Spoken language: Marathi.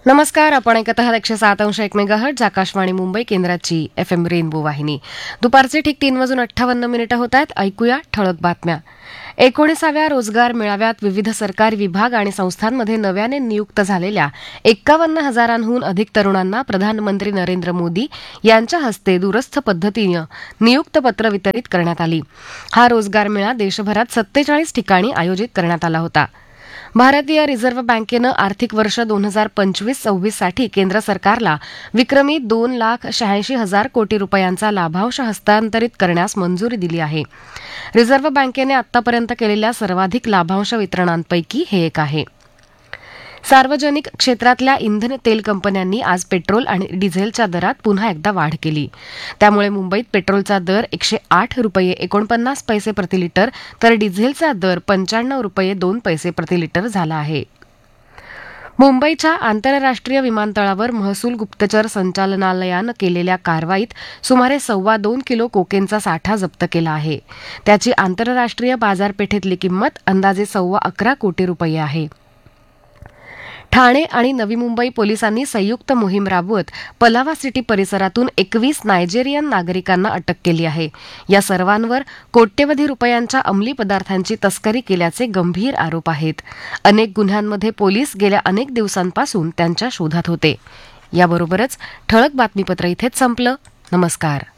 नमस्कार. आपण ऐकत आहात 107.1 मेगाहर्ट्झ आकाशवाणी मुंबई केंद्राची FM रेनबो वाहिनी. दुपारचे ठीक 3:58 होत आहेत. ऐकूया ठळक बातम्या. 19व्या रोजगार मेळाव्यात विविध सरकारी विभाग आणि संस्थांमध्ये नव्याने नियुक्त झालेल्या 51,000हून अधिक तरुणांना प्रधानमंत्री नरेंद्र मोदी यांच्या हस्ते दूरस्थ पद्धतीनं नियुक्तपत्र वितरित करण्यात आली. हा रोजगार मेळा देशभरात 47 ठिकाणी आयोजित करण्यात आला होता. भारतीय रिझर्व्ह बँकेनं आर्थिक वर्ष 2025-26 साठी केंद्र सरकारला विक्रमी 2,86,000 कोटी रुपयांचा लाभांश हस्तांतरित करण्यास मंजुरी दिली आहे. रिझर्व्ह बँकेने आतापर्यंत केलेल्या सर्वाधिक लाभांश वितरणांपैकी हे एक आहे. सार्वजनिक क्षेत्रातल्या इंधन तेल कंपन्यांनी आज पेट्रोल आणि डिझेलच्या दरात पुन्हा एकदा वाढ केली. त्यामुळे मुंबईत पेट्रोलचा दर 108 रुपये 49 पैसे प्रतिलिटर तर डिझेलचा दर 95 रुपये 2 पैसे प्रतिलिटर झाला आहे. मुंबईच्या आंतरराष्ट्रीय विमानतळावर महसूल गुप्तचर संचालनालयानं केलेल्या कारवाईत सुमारे 2.25 किलो कोकेनचा साठा जप्त केला आहे. त्याची आंतरराष्ट्रीय बाजारपेठेतली किंमत अंदाजे 11.25 कोटी रुपये आहे. ठाणे आणि नवी मुंबई पोलिसांनी संयुक्त मोहीम राबवत पलावा सिटी परिसरातून 21 नायजेरियन नागरिकांना अटक केली आहे. या सर्वांवर कोट्यवधी रुपयांच्या अंमली पदार्थांची तस्करी केल्याचे गंभीर आरोप आहेत. अनेक गुन्ह्यांमध्ये पोलीस गेल्या अनेक दिवसांपासून त्यांच्या शोधात होते. याबरोबरच ठळक बातमीपत्र इथेच संपलं. नमस्कार.